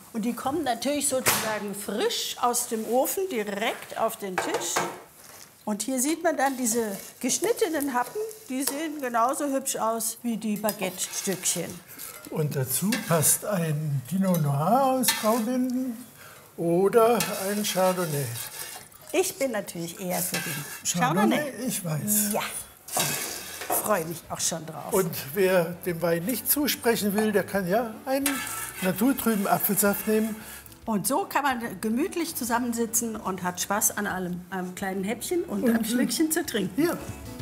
Und die kommen natürlich sozusagen frisch aus dem Ofen direkt auf den Tisch. Und hier sieht man dann diese geschnittenen Happen, die sehen genauso hübsch aus wie die Baguette-Stückchen. Und dazu passt ein Pinot Noir aus Graubinden oder ein Chardonnay. Ich bin natürlich eher für den Chardonnay, Chardonnay. ich weiß. Ja, freue mich auch schon drauf. Und wer dem Wein nicht zusprechen will, der kann ja einen naturtrüben Apfelsaft nehmen. Und so kann man gemütlich zusammensitzen und hat Spaß an allem. Einem kleinen Häppchen und einem Schlückchen zu trinken. Hier.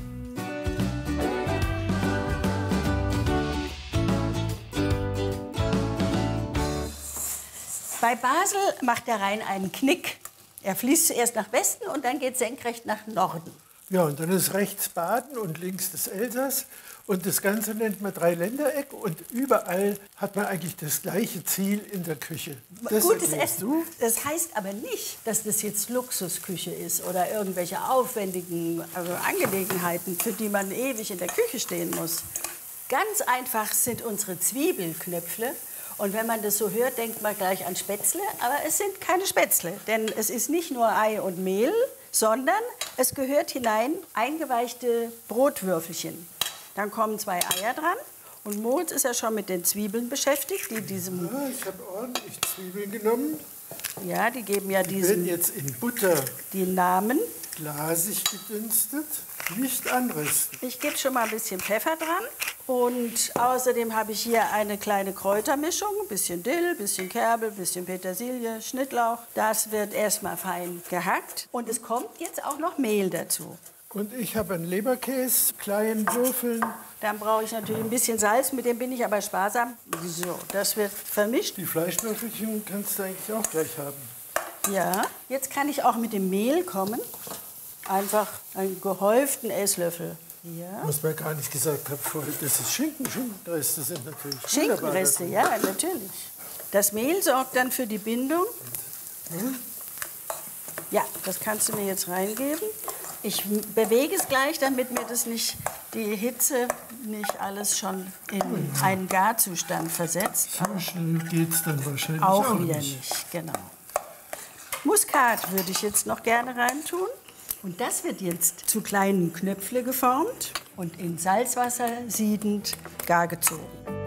Bei Basel macht der Rhein einen Knick. Er fließt zuerst nach Westen und dann geht senkrecht nach Norden. Ja, und dann ist rechts Baden und links das Elsass. Und das Ganze nennt man Dreiländereck. Und überall hat man eigentlich das gleiche Ziel in der Küche. Gutes Essen. Das heißt aber nicht, dass das jetzt Luxusküche ist oder irgendwelche aufwendigen Angelegenheiten, für die man ewig in der Küche stehen muss. Ganz einfach sind unsere Zwiebelknöpfle. Und wenn man das so hört, denkt man gleich an Spätzle. Aber es sind keine Spätzle, denn es ist nicht nur Ei und Mehl, sondern es gehört hinein eingeweichte Brotwürfelchen. Dann kommen 2 Eier dran. Und Moritz ist ja schon mit den Zwiebeln beschäftigt, die diesem... Ja, ich habe ordentlich Zwiebeln genommen. Ja, die geben ja Die werden jetzt in Butter die Namen. glasig gedünstet, nicht anrösten. Ich gebe schon mal ein bisschen Pfeffer dran. Und außerdem habe ich hier eine kleine Kräutermischung. Ein bisschen Dill, ein bisschen Kerbel, ein bisschen Petersilie, Schnittlauch. Das wird erstmal fein gehackt. Und es kommt jetzt auch noch Mehl dazu. Und ich habe einen Leberkäse, kleinen Würfeln. Dann brauche ich natürlich ein bisschen Salz, mit dem bin ich aber sparsam. So, das wird vermischt. Die Fleischwürfelchen kannst du eigentlich auch gleich haben. Ja, jetzt kann ich auch mit dem Mehl kommen. Einfach einen gehäuften Esslöffel. Ja. Was man gar nicht gesagt hat vorher, das ist Schinken. Schinkenreste sind natürlich Schinkenreste, ja, natürlich. Das Mehl sorgt dann für die Bindung. Ja, das kannst du mir jetzt reingeben. Ich bewege es gleich, damit mir das nicht, die Hitze nicht alles schon in einen Garzustand versetzt. So schnell geht es dann wahrscheinlich Auch wieder nicht, genau. Muskat würde ich jetzt noch gerne reintun. Und das wird jetzt zu kleinen Knöpfle geformt und in Salzwasser siedend gar gezogen.